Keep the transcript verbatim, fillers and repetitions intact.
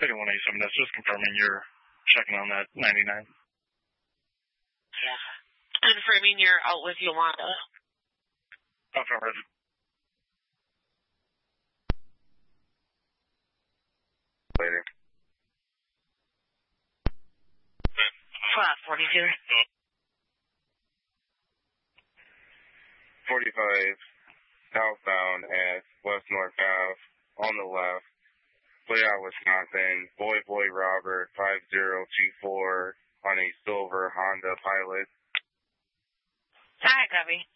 thirty-one eighty-seven, that's just confirming you're checking on that ninety-nine. Yeah. Confirming you're out with Yolanda. Affirmative. Later. Flat forty-two. forty-five, southbound at West North Ave, on the left. Clear out Wisconsin. Boy Boy Robert, five zero two four on a silver Honda Pilot. Alright, copy.